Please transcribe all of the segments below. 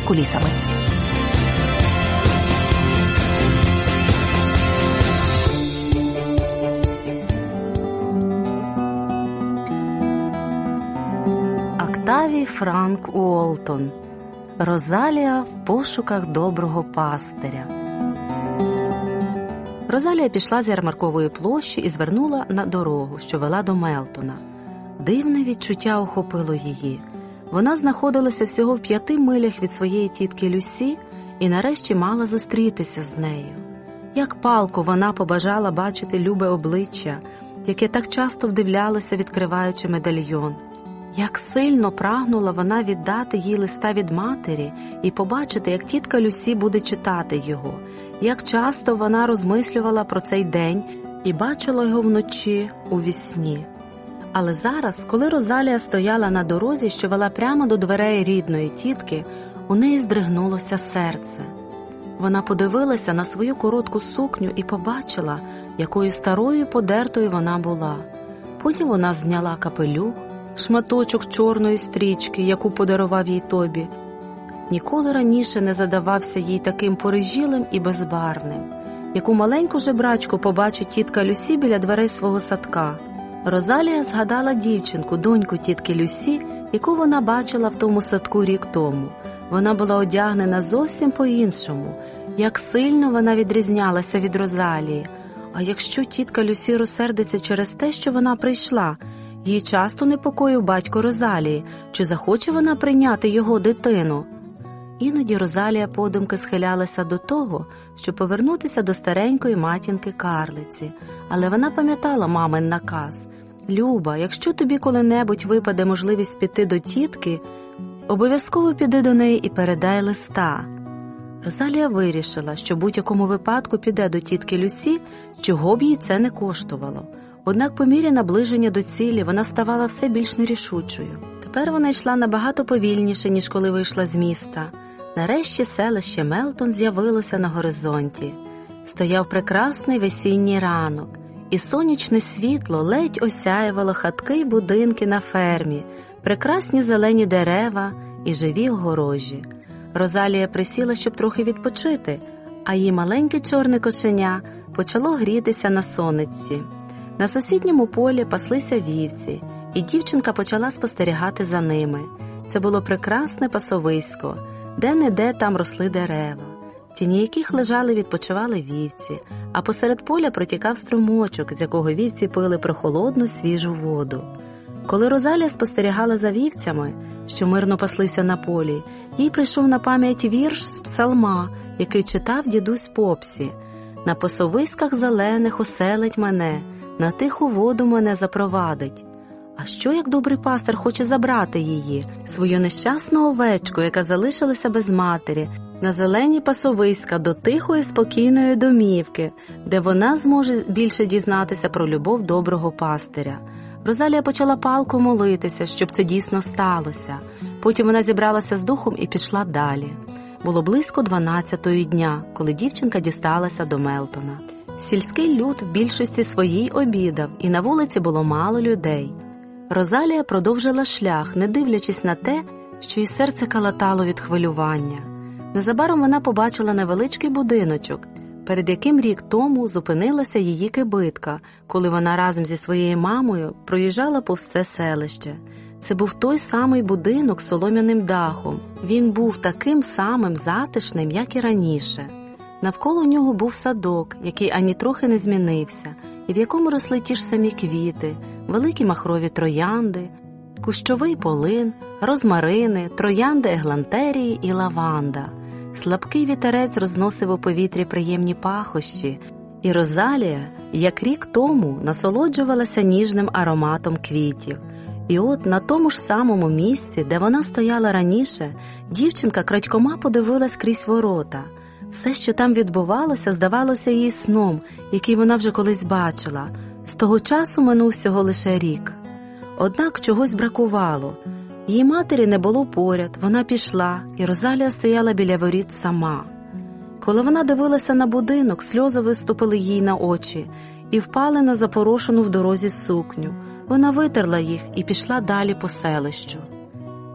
кулісами. Октавій Франк Уолтон. Розалія в пошуках доброго пастиря. Розалія пішла з ярмаркової площі і звернула на дорогу, що вела до Мелтона. Дивне відчуття охопило її. Вона знаходилася всього в 5 милях від своєї тітки Люсі і нарешті мала зустрітися з нею. Як палко вона побажала бачити любе обличчя, яке так часто вдивлялося, відкриваючи медальйон. Як сильно прагнула вона віддати їй листа від матері і побачити, як тітка Люсі буде читати його. Як часто вона розмислювала про цей день і бачила його вночі у вісні. Але зараз, коли Розалія стояла на дорозі, що вела прямо до дверей рідної тітки, у неї здригнулося серце. Вона подивилася на свою коротку сукню і побачила, якою старою і подертою вона була. Потім вона зняла капелюх, шматочок чорної стрічки, яку подарував їй Тобі. Ніколи раніше не задавався їй таким порежілим і безбарвним. Яку маленьку жебрачку побачить тітка Люсі біля дверей свого садка. Розалія згадала дівчинку, доньку тітки Люсі, яку вона бачила в тому садку рік тому. Вона була одягнена зовсім по-іншому. Як сильно вона відрізнялася від Розалії. А якщо тітка Люсі розсердиться через те, що вона прийшла, її часто непокоїв батько Розалії, чи захоче вона прийняти його дитину. Іноді Розалія подумки схилялася до того, щоб повернутися до старенької матінки-карлиці. Але вона пам'ятала мамин наказ: «Люба, якщо тобі коли-небудь випаде можливість піти до тітки, обов'язково піди до неї і передай листа». Розалія вирішила, що в будь-якому випадку піде до тітки Люсі, чого б їй це не коштувало. Однак по мірі наближення до цілі вона ставала все більш нерішучою. Тепер вона йшла набагато повільніше, ніж коли вийшла з міста. Нарешті селище Мелтон з'явилося на горизонті. Стояв прекрасний весінній ранок, і сонячне світло ледь осяювало хатки й будинки на фермі, прекрасні зелені дерева і живі огорожі. Розалія присіла, щоб трохи відпочити, а її маленьке чорне кошеня почало грітися на сонечці. На сусідньому полі паслися вівці, і дівчинка почала спостерігати за ними. Це було прекрасне пасовисько, де-не-де там росли дерева, в тіні яких лежали й відпочивали вівці, а посеред поля протікав струмочок, з якого вівці пили прохолодну свіжу воду. Коли Розалія спостерігала за вівцями, що мирно паслися на полі, їй прийшов на пам'ять вірш з псалма, який читав дідусь Попсі: «На пасовиськах зелених оселить мене, на тиху воду мене запровадить». А що, як добрий пастир хоче забрати її, свою нещасну овечку, яка залишилася без матері, на зелені пасовиська до тихої, спокійної домівки, де вона зможе більше дізнатися про любов доброго пастиря? Розалія почала палко молитися, щоб це дійсно сталося. Потім вона зібралася з духом і пішла далі. Було близько 12-ї дня, коли дівчинка дісталася до Мелтона. Сільський люд в більшості своїй обідав, і на вулиці було мало людей. Розалія продовжила шлях, не дивлячись на те, що її серце калатало від хвилювання. Незабаром вона побачила невеличкий будиночок, перед яким рік тому зупинилася її кибитка, коли вона разом зі своєю мамою проїжджала повз це селище. Це був той самий будинок з солом'яним дахом. Він був таким самим затишним, як і раніше. Навколо нього був садок, який ані трохи не змінився, і в якому росли ті ж самі квіти, великі махрові троянди, кущовий полин, розмарини, троянди еглантерії і лаванда. Слабкий вітерець розносив у повітрі приємні пахощі, і Розалія, як рік тому, насолоджувалася ніжним ароматом квітів. І от на тому ж самому місці, де вона стояла раніше, дівчинка крадькома подивилась крізь ворота. Все, що там відбувалося, здавалося їй сном, який вона вже колись бачила. З того часу минув всього лише рік. Однак чогось бракувало. Її матері не було поряд, вона пішла, і Розалія стояла біля воріт сама. Коли вона дивилася на будинок, сльози виступили їй на очі і впали на запорошену в дорозі сукню. Вона витерла їх і пішла далі по селищу.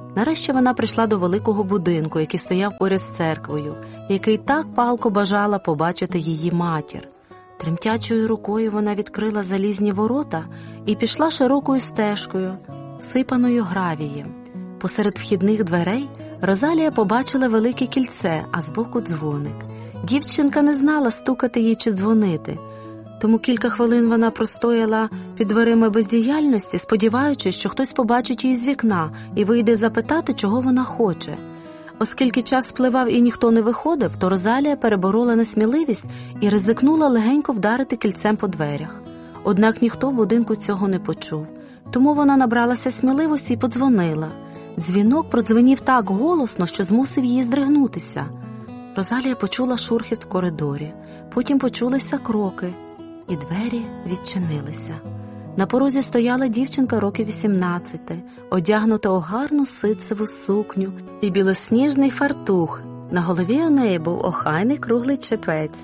Нарешті вона прийшла до великого будинку, який стояв поряд з церквою, який так палко бажала побачити її матір. Тремтячою рукою вона відкрила залізні ворота і пішла широкою стежкою, всипаною гравієм. Посеред вхідних дверей Розалія побачила велике кільце, а збоку дзвоник. Дівчинка не знала, стукати їй чи дзвонити, тому кілька хвилин вона простояла під дверима бездіяльності, сподіваючись, що хтось побачить її з вікна і вийде запитати, чого вона хоче. Оскільки час спливав і ніхто не виходив, то Розалія переборола несміливість і ризикнула легенько вдарити кільцем по дверях. Однак ніхто в будинку цього не почув, тому вона набралася сміливості і подзвонила. Дзвінок продзвенів так голосно, що змусив її здригнутися. Розалія почула шурхіт в коридорі, потім почулися кроки, і двері відчинилися. На порозі стояла дівчинка років 18, одягнута у гарну ситцеву сукню і білосніжний фартух. На голові у неї був охайний круглий чепець.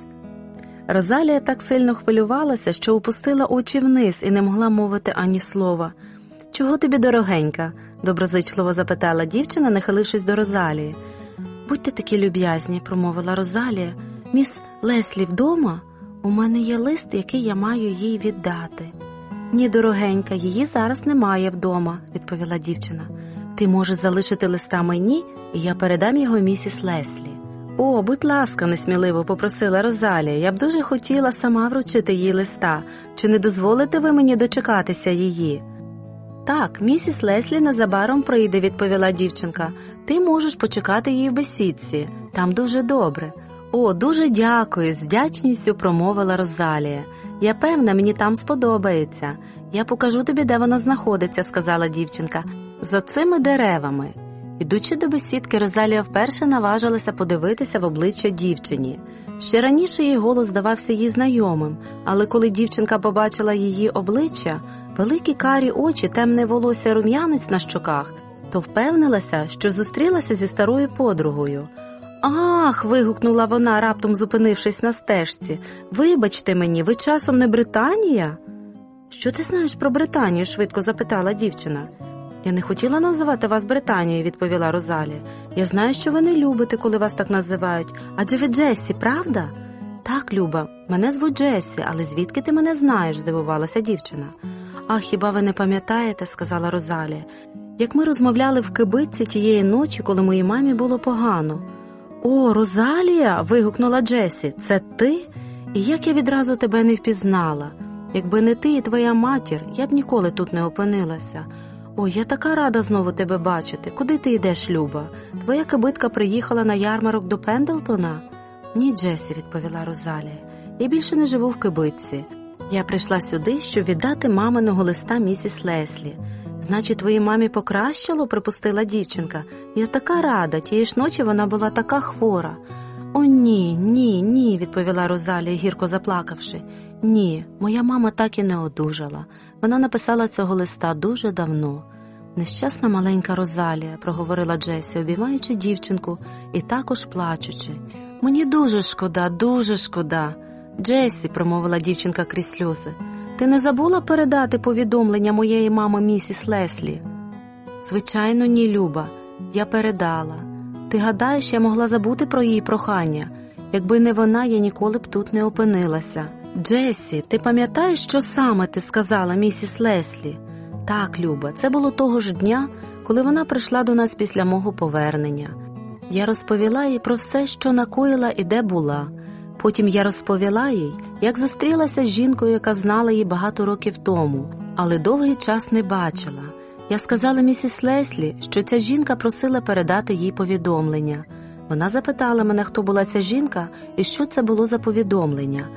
Розалія так сильно хвилювалася, що опустила очі вниз і не могла мовити ані слова. «Чого тобі, дорогенька?» – доброзичливо запитала дівчина, нахилившись до Розалії. «Будьте такі люб'язні», – промовила Розалія. «Міс Леслі вдома? У мене є лист, який я маю їй віддати». «Ні, дорогенька, її зараз немає вдома», – відповіла дівчина. «Ти можеш залишити листа мені, і я передам його місіс Леслі». «О, будь ласка», – несміливо попросила Розалія. «Я б дуже хотіла сама вручити їй листа. Чи не дозволите ви мені дочекатися її?» «Так, місіс Леслі незабаром прийде», – відповіла дівчинка. «Ти можеш почекати її в бесідці. Там дуже добре». «О, дуже дякую», – з вдячністю промовила Розалія. «Я певна, мені там сподобається. Я покажу тобі, де вона знаходиться», – сказала дівчинка. «За цими деревами». Ідучи до бесідки, Розалія вперше наважилася подивитися в обличчя дівчині. Ще раніше її голос здавався їй знайомим, але коли дівчинка побачила її обличчя, великі карі очі, темне волосся, рум'янець на щоках, то впевнилася, що зустрілася зі старою подругою. «Ах!» – вигукнула вона, раптом зупинившись на стежці. «Вибачте мені, ви часом не Британія?» «Що ти знаєш про Британію?» – швидко запитала дівчина. «Я не хотіла називати вас Британією», – відповіла Розалія. «Я знаю, що ви не любите, коли вас так називають. Адже ви Джессі, правда?» «Так, Люба, мене звуть Джессі, але звідки ти мене знаєш?» – здивувалася дівчина. «Ах, хіба ви не пам'ятаєте?» – сказала Розалія. «Як ми розмовляли в кибитці тієї ночі, коли моїй мамі було погано». «О, Розалія!» – вигукнула Джессі. «Це ти? І як я відразу тебе не впізнала? Якби не ти і твоя матір, я б ніколи тут не опинилася. Ой, я така рада знову тебе бачити. Куди ти йдеш, Люба? Твоя кибитка приїхала на ярмарок до Пендлтона?» «Ні, Джессі», – відповіла Розалія. «Я більше не живу в кибитці. Я прийшла сюди, щоб віддати маминого листа місіс Леслі». «Значить, твоїй мамі покращило?» – припустила дівчинка. «Я така рада, тієї ж ночі вона була така хвора». «О, ні», – відповіла Розалія, гірко заплакавши. «Ні, моя мама так і не одужала. Вона написала цього листа дуже давно». «Нещасна маленька Розалія», – проговорила Джесі, обіймаючи дівчинку і також плачучи. «Мені дуже шкода, дуже шкода». «Джесі», – промовила дівчинка крізь сльози, – «ти не забула передати повідомлення моєї мами місіс Леслі?» «Звичайно, ні, Люба. Я передала. Ти гадаєш, я могла забути про її прохання? Якби не вона, я ніколи б тут не опинилася». «Джесі, ти пам'ятаєш, що саме ти сказала місіс Леслі?» «Так, Люба, це було того ж дня, коли вона прийшла до нас після мого повернення. Я розповіла їй про все, що накоїла і де була. Потім я розповіла їй, як зустрілася з жінкою, яка знала її багато років тому, але довгий час не бачила. Я сказала місіс Леслі, що ця жінка просила передати їй повідомлення. Вона запитала мене, хто була ця жінка і що це було за повідомлення.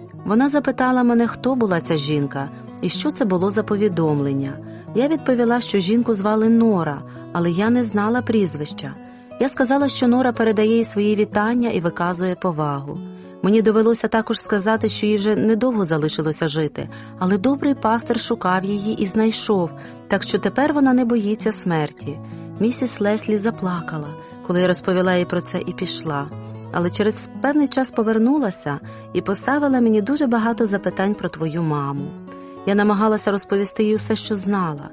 Я відповіла, що жінку звали Нора, але я не знала прізвища. Я сказала, що Нора передає їй свої вітання і виказує повагу. Мені довелося також сказати, що їй вже недовго залишилося жити, але добрий пастир шукав її і знайшов, так що тепер вона не боїться смерті. Місіс Леслі заплакала, коли я розповіла їй про це, і пішла. Але через певний час повернулася і поставила мені дуже багато запитань про твою маму. Я намагалася розповісти їй усе, що знала.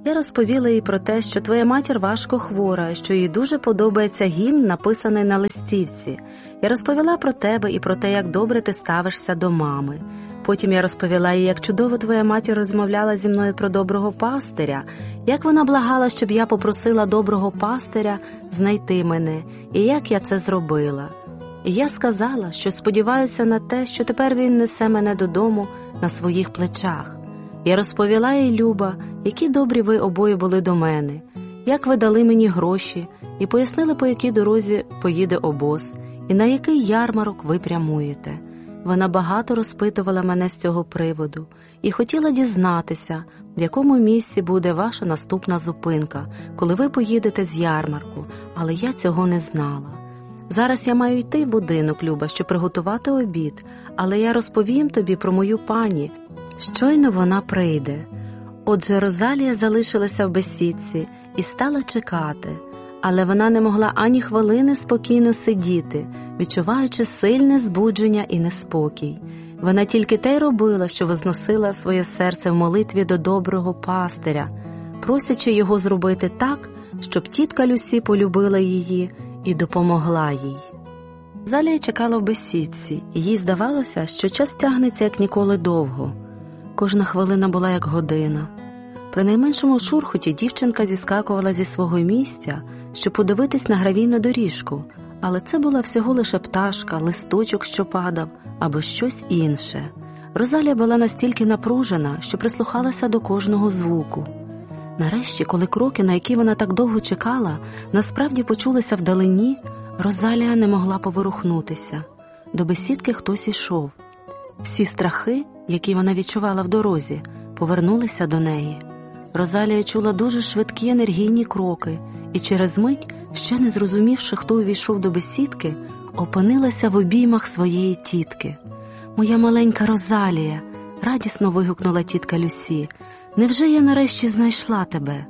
Я розповіла їй про те, що твоя матір важко хвора, що їй дуже подобається гімн, написаний на листівці. Я розповіла про тебе і про те, як добре ти ставишся до мами. Потім я розповіла їй, як чудово твоя матір розмовляла зі мною про доброго пастиря, як вона благала, щоб я попросила доброго пастиря знайти мене, і як я це зробила. І я сказала, що сподіваюся на те, що тепер він несе мене додому на своїх плечах. Я розповіла їй, Люба, які добрі ви обоє були до мене, як ви дали мені гроші і пояснили, по якій дорозі поїде обоз і на який ярмарок ви прямуєте. Вона багато розпитувала мене з цього приводу і хотіла дізнатися, в якому місці буде ваша наступна зупинка, коли ви поїдете з ярмарку, але я цього не знала. Зараз я маю йти в будинок, Люба, щоб приготувати обід, але я розповім тобі про мою пані, щойно вона прийде. Отже, Розалія залишилася в бесідці і стала чекати, але вона не могла ані хвилини спокійно сидіти, відчуваючи сильне збудження і неспокій. Вона тільки те й робила, що возносила своє серце в молитві до доброго пастиря, просячи його зробити так, щоб тітка Люсі полюбила її і допомогла їй. Розалія чекала в бесідці, і їй здавалося, що час тягнеться як ніколи довго. Кожна хвилина була як година. При найменшому шурхоті дівчинка зіскакувала зі свого місця, щоб подивитись на гравійну доріжку, але це була всього лише пташка, листочок, що падав, або щось інше. Розалія була настільки напружена, що прислухалася до кожного звуку. Нарешті, коли кроки, на які вона так довго чекала, насправді почулися вдалині, Розалія не могла поворухнутися. До бесідки хтось ішов. Всі страхи, які вона відчувала в дорозі, повернулися до неї. Розалія чула дуже швидкі енергійні кроки і через мить, ще не зрозумівши, хто увійшов до бесідки, опинилася в обіймах своєї тітки. «Моя маленька Розалія!» – радісно вигукнула тітка Люсі. «Невже я нарешті знайшла тебе?»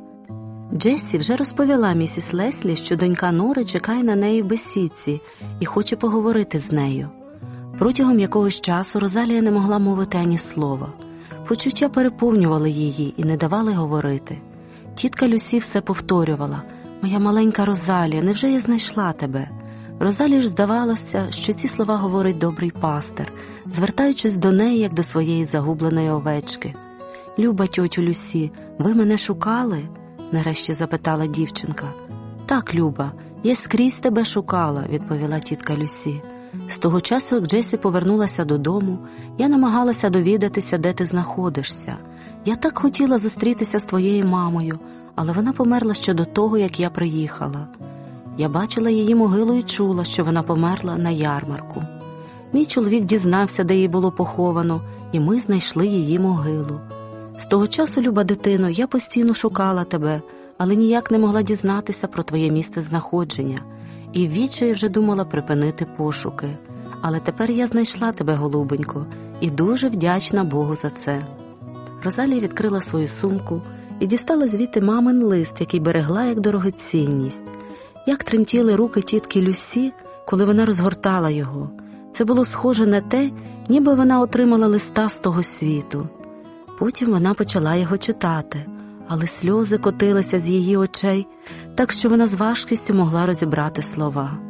Джесі вже розповіла місіс Леслі, що донька Нори чекає на неї в бесідці і хоче поговорити з нею. Протягом якогось часу Розалія не могла мовити ані слова. Почуття переповнювали її і не давали говорити. Тітка Люсі все повторювала: «Моя маленька Розалія, невже я знайшла тебе?» Розалії ж здавалося, що ці слова говорить добрий пастир, звертаючись до неї, як до своєї загубленої овечки. «Люба тьотю Люсі, ви мене шукали?» – нарешті запитала дівчинка. «Так, Люба, я скрізь тебе шукала», – відповіла тітка Люсі. «З того часу, як Джесі повернулася додому, я намагалася довідатися, де ти знаходишся. Я так хотіла зустрітися з твоєю мамою, але вона померла ще до того, як я приїхала. Я бачила її могилу і чула, що вона померла на ярмарку. Мій чоловік дізнався, де її було поховано, і ми знайшли її могилу. З того часу, люба дитино, я постійно шукала тебе, але ніяк не могла дізнатися про твоє місце знаходження, і в відчаї вже думала припинити пошуки. Але тепер я знайшла тебе, голубенько, і дуже вдячна Богу за це». Розалія відкрила свою сумку і дістала звідти мамин лист, який берегла як дорогоцінність. Як тремтіли руки тітки Люсі, коли вона розгортала його. Це було схоже на те, ніби вона отримала листа з того світу. Потім вона почала його читати, але сльози котилися з її очей, так що вона з важкістю могла розібрати слова.